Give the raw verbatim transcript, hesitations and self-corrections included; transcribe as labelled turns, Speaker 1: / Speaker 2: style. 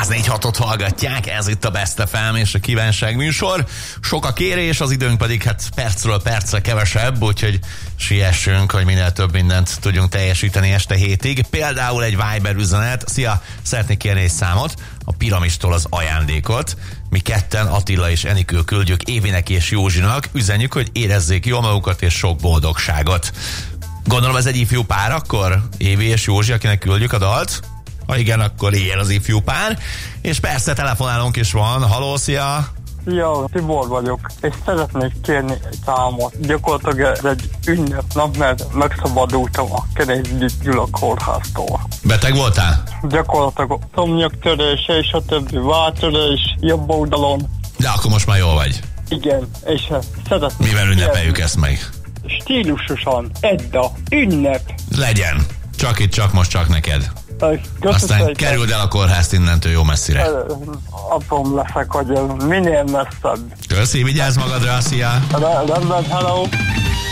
Speaker 1: száznégy hatot hallgatják, ez itt a Best ef em és a kívánság műsor. Sok a kérés, az időnk pedig hát percről percre kevesebb, úgyhogy siessünk, hogy minél több mindent tudjunk teljesíteni este hétig. Például egy Viber üzenet. Szia, szeretnék kérni egy számot, a Piramistól az ajándékot. Mi ketten, Attila és Enikő küldjük Évinek és Józsinak, üzenjük, hogy érezzék jól magukat és sok boldogságot. Gondolom ez egy ifjú pár akkor? Évi és Józsi, akinek küldjük a dalt? Ha igen, akkor ilyen az ifjú pár. És persze telefonálónk is van. Haló, szia!
Speaker 2: Szia, Tibor vagyok, és szeretnék kérni egy számot. Gyakorlatilag ez egy ünnepnap, mert megszabadultam a Kerényi Gyula kórháztól.
Speaker 1: Beteg voltál?
Speaker 2: Gyakorlatilag szomnyaktörése és a többi váltörés jobb oldalon.
Speaker 1: De akkor most már jól vagy.
Speaker 2: Igen, és szeretnék
Speaker 1: Mivel ünnepeljük ezt meg?
Speaker 2: Stílusosan, Edda, ünnep.
Speaker 1: Legyen. Csak itt, csak most, csak neked.
Speaker 2: Köszönöm.
Speaker 1: Aztán kerüld el a kórházt innentől jó messzire.
Speaker 2: Abban leszek, hogy minél messzebb.
Speaker 1: Köszi, vigyázz magadra, szia!
Speaker 2: Rendben, hello!